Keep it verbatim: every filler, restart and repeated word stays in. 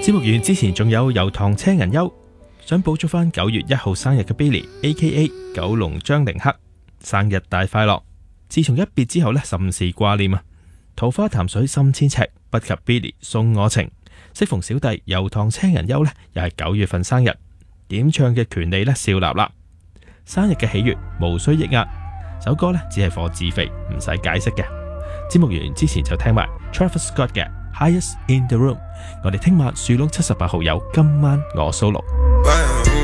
節目完之前仲有油塘車銀優，想補祝翻九月一號生日嘅 Billy A K A 九龍張凌克生日大快樂。自從一別之後呢，甚是掛念啊！桃花潭水深千尺，不及 Billy 送我情。適逢小弟油塘車銀優呢，又係九月份生日，點唱嘅權利呢，笑納啦。生日嘅喜悅無需抑壓，首歌呢，只係課自肥，唔使解釋嘅。節目完之前就聽埋 Travis Scott 嘅 Highest in the Room。我哋聽晚樹窿七十八號有今晚我 solo。